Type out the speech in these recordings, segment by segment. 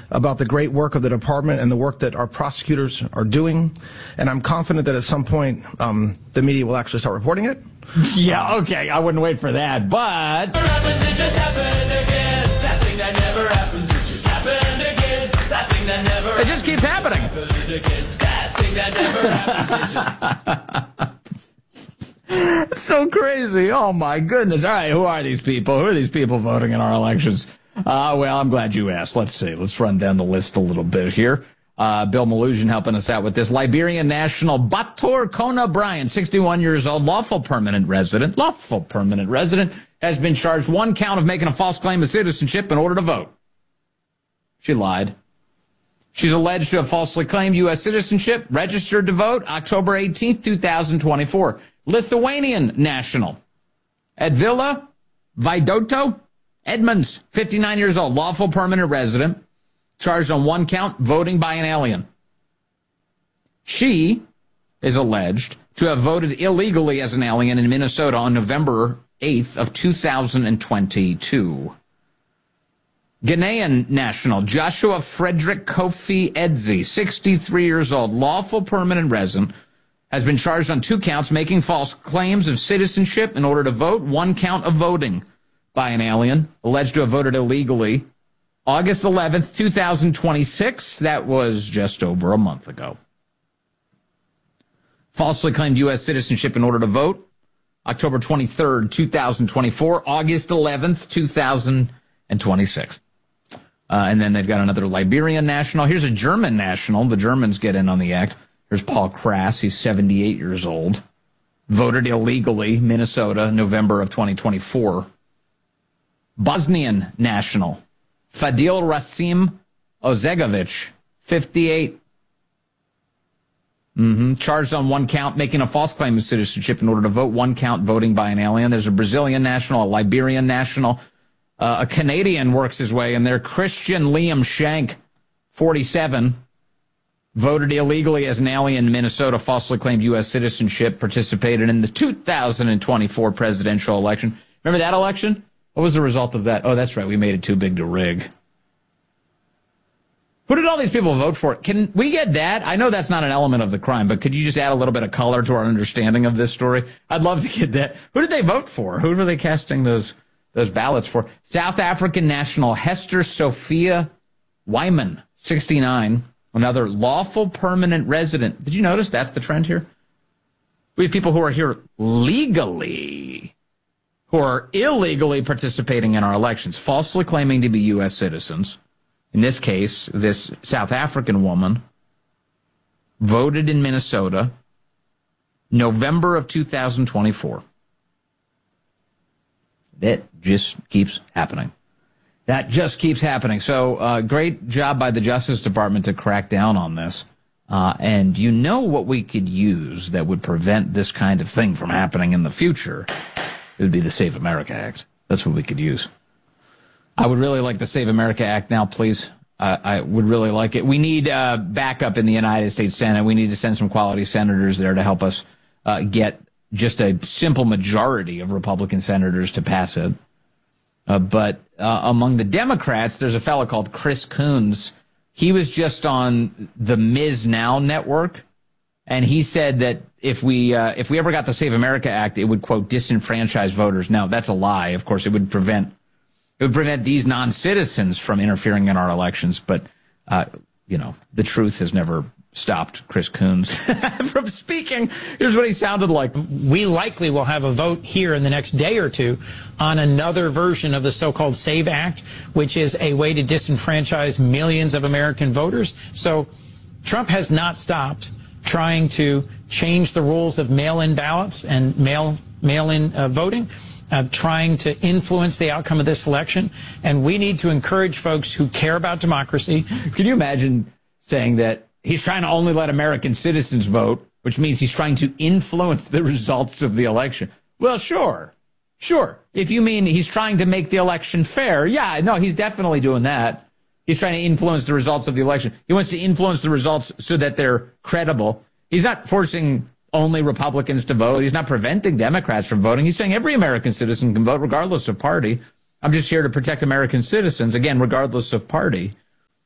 about the great work of the department and the work that our prosecutors are doing. And I'm confident that at some point the media will actually start reporting it. Yeah, okay, I wouldn't wait for that, but... It just happened again. That thing that never happens, it just happened again. That thing that never It just keeps happening. That thing that never happens, it just... It's so crazy. Oh, my goodness. All right, who are these people? Who are these people voting in our elections? Well, I'm glad you asked. Let's see. Let's run down the list a little bit here. Bill Malugin helping us out with this. Liberian national Bator Kona Bryan, 61 years old, lawful permanent resident, has been charged one count of making a false claim of citizenship in order to vote. She lied. She's alleged to have falsely claimed U.S. citizenship, registered to vote October 18th, 2024. Lithuanian national Edvila Vaidoto Edmonds, 59 years old, lawful permanent resident, charged on one count, voting by an alien. She is alleged to have voted illegally as an alien in Minnesota on November 8th of 2022. Ghanaian national Joshua Frederick Kofi Edzi, 63 years old, lawful permanent resident, has been charged on two counts, making false claims of citizenship in order to vote, one count of voting by an alien, alleged to have voted illegally August 11th, 2026. That was just over a month ago. Falsely claimed U.S. citizenship in order to vote October 23rd, 2024, August 11th, 2026. And then they've got another Liberian national. Here's a German national. The Germans get in on the act. Here's Paul Krass. He's 78 years old. Voted illegally, Minnesota, November of 2024. Bosnian national Fadil Rasim Ozegovic, 58. Charged on one count, making a false claim of citizenship in order to vote, one count voting by an alien. There's a Brazilian national, a Liberian national. A Canadian works his way in there. Christian Liam Shank, 47. Voted illegally as an alien in Minnesota, falsely claimed U.S. citizenship, participated in the 2024 presidential election. Remember that election? What was the result of that? Oh, that's right. We made it too big to rig. Who did all these people vote for? Can we get that? I know that's not an element of the crime, but could you just add a little bit of color to our understanding of this story? I'd love to get that. Who did they vote for? Who were they casting those ballots for? South African national Hester Sophia Wyman, 69, another lawful permanent resident. Did you notice that's the trend here? We have people who are here legally, who are illegally participating in our elections, falsely claiming to be U.S. citizens. In this case, this South African woman voted in Minnesota, November of 2024. That just keeps happening. That just keeps happening. So great job by the Justice Department to crack down on this. And you know what we could use that would prevent this kind of thing from happening in the future? It would be the Save America Act. That's what we could use. I would really like the Save America Act now, please. I would really like it. We need backup in the United States Senate. We need to send some quality senators there to help us get just a simple majority of Republican senators to pass it. But among the Democrats, there's a fellow called Chris Coons. He was just on the Ms. Now network, and he said that if we ever got the Save America Act, it would, quote, disenfranchise voters. Now, that's a lie. Of course, it would prevent these non-citizens from interfering in our elections. But, the truth has never stopped Chris Coons from speaking. Here's what he sounded like. We likely will have a vote here in the next day or two on another version of the so-called SAVE Act, which is a way to disenfranchise millions of American voters. So Trump has not stopped trying to change the rules of mail-in ballots and mail-in voting, trying to influence the outcome of this election. And we need to encourage folks who care about democracy. Can you imagine saying that he's trying to only let American citizens vote, which means he's trying to influence the results of the election? Well, sure. If you mean he's trying to make the election fair, yeah, no, he's definitely doing that. He's trying to influence the results of the election. He wants to influence the results so that they're credible. He's not forcing only Republicans to vote. He's not preventing Democrats from voting. He's saying every American citizen can vote regardless of party. I'm just here to protect American citizens, again, regardless of party.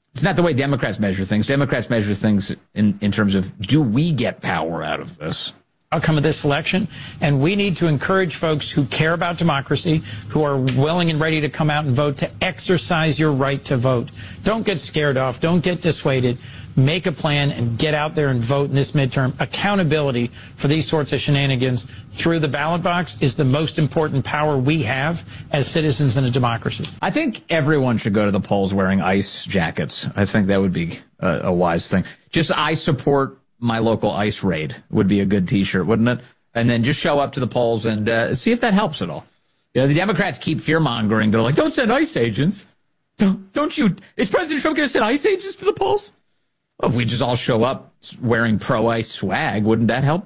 It's not the way Democrats measure things. Democrats measure things in terms of, do we get power out of this? Outcome of this election, and we need to encourage folks who care about democracy, who are willing and ready to come out and vote, to exercise your right to vote. Don't get scared off. Don't get dissuaded. Make a plan and get out there and vote in this midterm. Accountability for these sorts of shenanigans through the ballot box is the most important power we have as citizens in a democracy. I think everyone should go to the polls wearing ICE jackets. I think that would be a wise thing. Just, I support my local ICE raid would be a good T-shirt, wouldn't it? And then just show up to the polls and see if that helps at all. You know, the Democrats keep fear-mongering. They're like, don't send ICE agents. Don't you? Is President Trump going to send ICE agents to the polls? Well, if we just all show up wearing pro-ICE swag, wouldn't that help?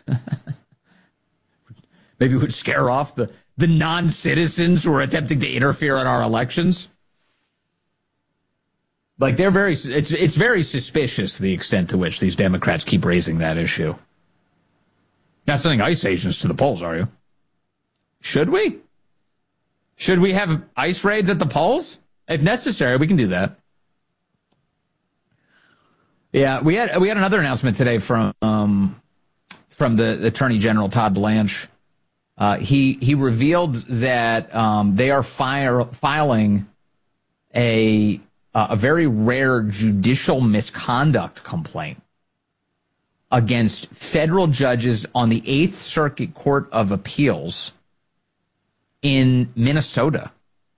Maybe it would scare off the non-citizens who are attempting to interfere in our elections. Like, it's very suspicious the extent to which these Democrats keep raising that issue. Not sending ICE agents to the polls, are you? Should we? Should we have ICE raids at the polls? If necessary, we can do that. Yeah, we had another announcement today from the Attorney General, Todd Blanche. He revealed that they are filing a very rare judicial misconduct complaint against federal judges on the 8th Circuit Court of Appeals in Minnesota.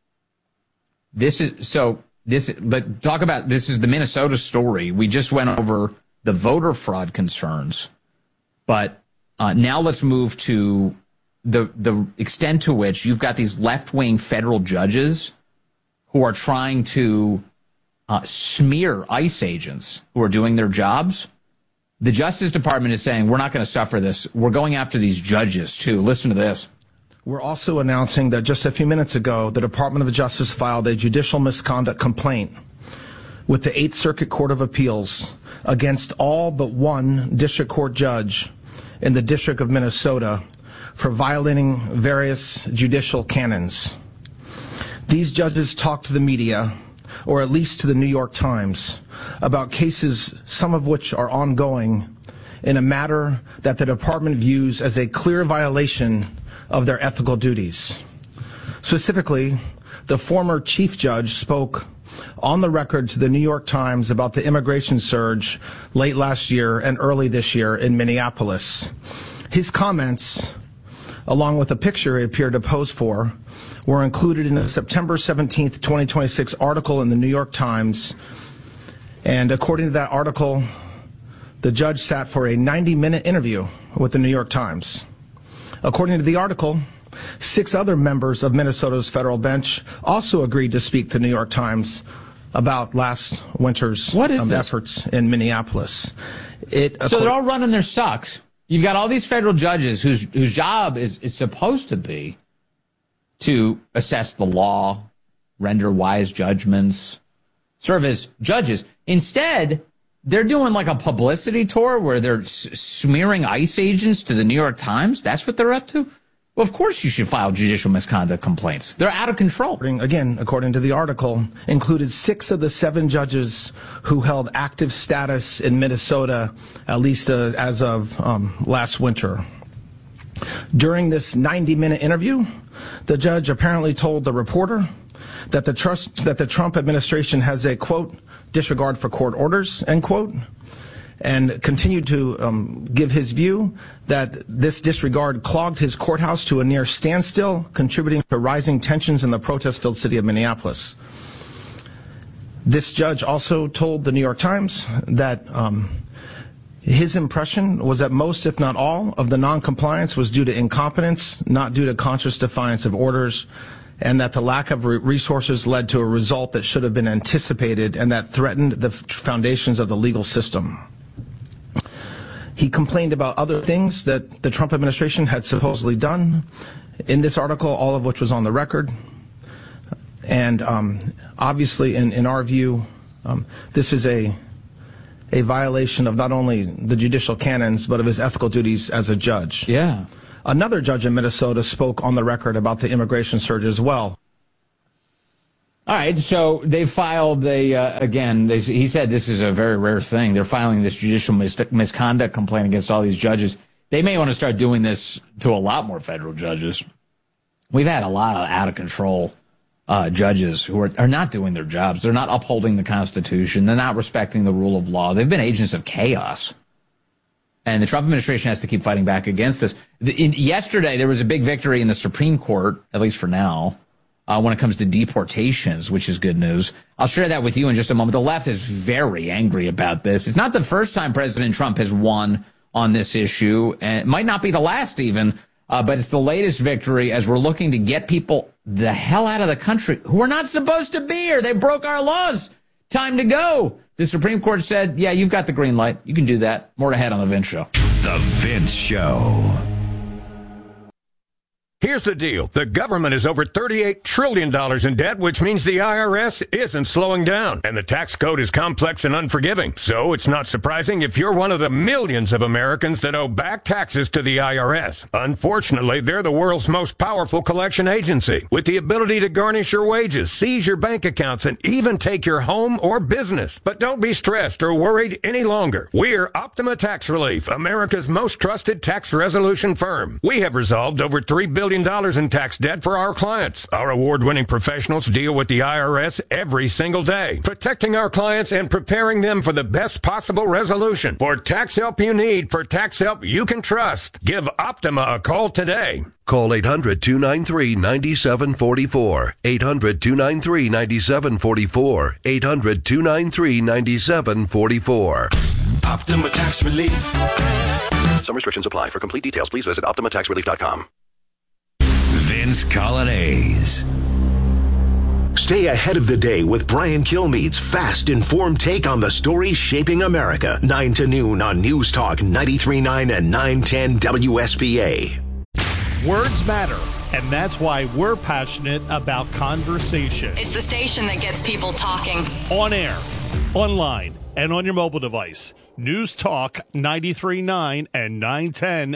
But talk about, this is the Minnesota story. We just went over the voter fraud concerns, but now let's move to the extent to which you've got these left-wing federal judges who are trying to smear ICE agents who are doing their jobs. The Justice Department is saying, we're not going to suffer this. We're going after these judges, too. Listen to this. We're also announcing that just a few minutes ago, the Department of Justice filed a judicial misconduct complaint with the 8th Circuit Court of Appeals against all but one district court judge in the District of Minnesota for violating various judicial canons. These judges talked to the media, or at least to the New York Times, about cases, some of which are ongoing, in a matter that the department views as a clear violation of their ethical duties. Specifically, the former chief judge spoke on the record to the New York Times about the immigration surge late last year and early this year in Minneapolis. His comments, along with a picture he appeared to pose for, were included in a September 17th, 2026 article in the New York Times. And according to that article, the judge sat for a 90-minute interview with the New York Times. According to the article, 6 other members of Minnesota's federal bench also agreed to speak to the New York Times about last winter's efforts in Minneapolis. So they're all running their socks. You've got all these federal judges whose job is supposed to be to assess the law, render wise judgments, serve as judges. Instead, they're doing like a publicity tour where they're smearing ICE agents to the New York Times. That's what they're up to? Well, of course you should file judicial misconduct complaints. They're out of control. Again, according to the article, included 6 of the 7 judges who held active status in Minnesota, at least as of last winter. During this 90-minute interview, the judge apparently told the reporter that the Trump administration has a, quote, disregard for court orders, end quote, and continued to give his view that this disregard clogged his courthouse to a near standstill, contributing to rising tensions in the protest-filled city of Minneapolis. This judge also told the New York Times that his impression was that most, if not all, of the noncompliance was due to incompetence, not due to conscious defiance of orders, and that the lack of resources led to a result that should have been anticipated and that threatened the foundations of the legal system. He complained about other things that the Trump administration had supposedly done in this article, all of which was on the record. And obviously, in our view, this is a violation of not only the judicial canons, but of his ethical duties as a judge. Yeah. Another judge in Minnesota spoke on the record about the immigration surge as well. All right, so they filed he said this is a very rare thing. They're filing this judicial misconduct complaint against all these judges. They may want to start doing this to a lot more federal judges. We've had a lot of out-of-control judges who are not doing their jobs. They're not upholding the Constitution. They're not respecting the rule of law. They've been agents of chaos. And the Trump administration has to keep fighting back against this. Yesterday, there was a big victory in the Supreme Court, at least for now, when it comes to deportations, which is good news. I'll share that with you in just a moment. The left is very angry about this. It's not the first time President Trump has won on this issue, and it might not be the last even, but it's the latest victory as we're looking to get people the hell out of the country who are not supposed to be here. They broke our laws. Time to go. The Supreme Court said, yeah, you've got the green light. You can do that. More ahead on The Vince Show. The Vince Show. Here's the deal. The government is over $38 trillion in debt, which means the IRS isn't slowing down. And the tax code is complex and unforgiving. So it's not surprising if you're one of the millions of Americans that owe back taxes to the IRS. Unfortunately, they're the world's most powerful collection agency, with the ability to garnish your wages, seize your bank accounts, and even take your home or business. But don't be stressed or worried any longer. We're Optima Tax Relief, America's most trusted tax resolution firm. We have resolved over $3 billion in tax debt for our clients. Our award-winning professionals deal with the IRS every single day, protecting our clients and preparing them for the best possible resolution. For tax help you need, for tax help you can trust, give Optima a call today. Call 800-293-9744. 800-293-9744. 800-293-9744. Optima Tax Relief. Some restrictions apply. For complete details, please visit OptimaTaxRelief.com. Vince Coglianese. Stay ahead of the day with Brian Kilmeade's fast, informed take on the stories shaping America. 9 to noon on News Talk 93.9 and 910 WSBA. Words matter, and that's why we're passionate about conversation. It's the station that gets people talking. On air, online, and on your mobile device. News Talk 93.9 and 910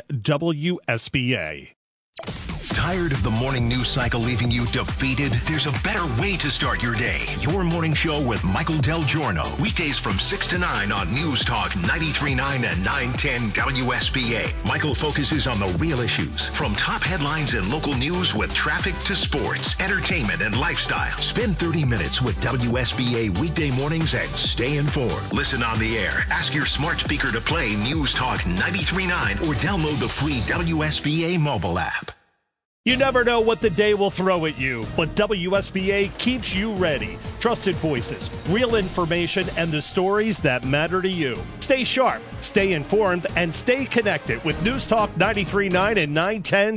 WSBA. Tired of the morning news cycle leaving you defeated? There's a better way to start your day. Your morning show with Michael Del Giorno. Weekdays from 6 to 9 on News Talk 93.9 and 910 WSBA. Michael focuses on the real issues, from top headlines and local news with traffic to sports, entertainment, and lifestyle. Spend 30 minutes with WSBA weekday mornings and stay informed. Listen on the air. Ask your smart speaker to play News Talk 93.9 or download the free WSBA mobile app. You never know what the day will throw at you, but WSBA keeps you ready. Trusted voices, real information, and the stories that matter to you. Stay sharp, stay informed, and stay connected with News Talk 93.9 and 910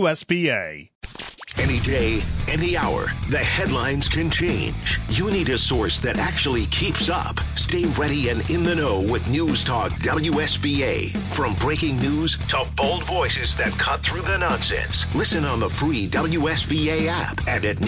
WSBA. Any day, any hour, the headlines can change. You need a source that actually keeps up. Stay ready and in the know with News Talk WSBA. From breaking news to bold voices that cut through the nonsense. Listen on the free WSBA app and at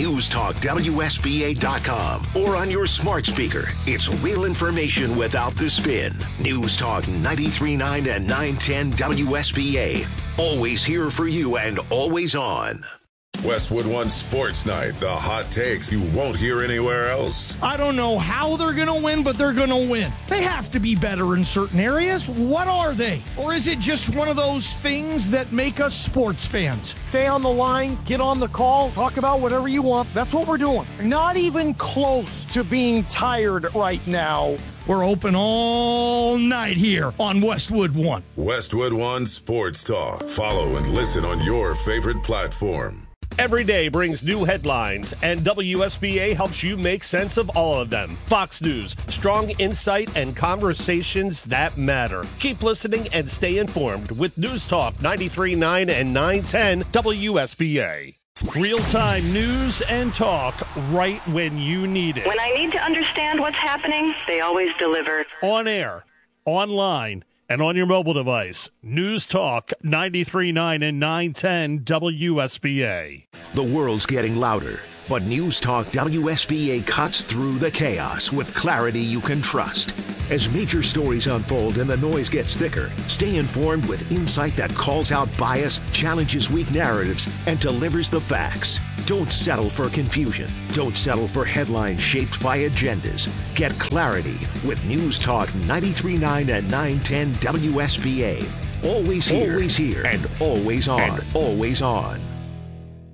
newstalkwsba.com or on your smart speaker. It's real information without the spin. News Talk 93.9 and 910 WSBA. Always here for you and always on. Westwood One Sports Night, the hot takes you won't hear anywhere else. I don't know how they're going to win, but they're going to win. They have to be better in certain areas. What are they? Or is it just one of those things that make us sports fans? Stay on the line, get on the call, talk about whatever you want. That's what we're doing. Not even close to being tired right now. We're open all night here on Westwood One. Westwood One Sports Talk. Follow and listen on your favorite platform. Every day brings new headlines, and WSBA helps you make sense of all of them. Fox News, strong insight and conversations that matter. Keep listening and stay informed with News Talk 93.9 and 910 WSBA. Real-time news and talk right when you need it. When I need to understand what's happening, they always deliver. On air, online, and on your mobile device. News Talk 93.9 and 910 WSBA. The world's getting louder, but News Talk WSBA cuts through the chaos with clarity you can trust. As major stories unfold and the noise gets thicker, stay informed with insight that calls out bias, challenges weak narratives, and delivers the facts. Don't settle for confusion. Don't settle for headlines shaped by agendas. Get clarity with News Talk 93.9 and 910 WSBA. Always here, and always on.